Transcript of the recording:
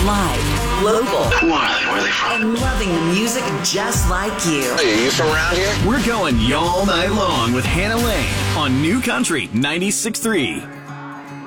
Live, local, Who are they? Where are they from? and loving the music just like you. Hey, are you from around here? We're going y'all night long with Hannah Lane on New Country 96.3.